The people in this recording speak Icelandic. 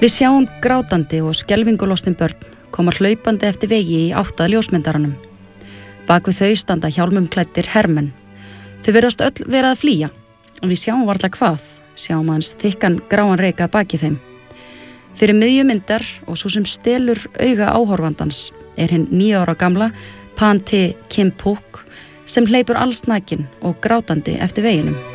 Við sjáum grátandi og skelfingulostin börn koma hlaupandi eftir vegi í átt að ljósmyndaranum. Bak við þau standa hjálmumklæddir hermenn. Þau virðast öll vera að flýja, og við sjáum varla hvað, sjáum aðeins þykkan gráan reyk að baki þeim. Fyrir miðju myndar og svo sem stelur auga áhorfandans hinn 9 ára gamla Pan Te Kim Puk sem hleypur allsnakin og grátandi eftir veginum.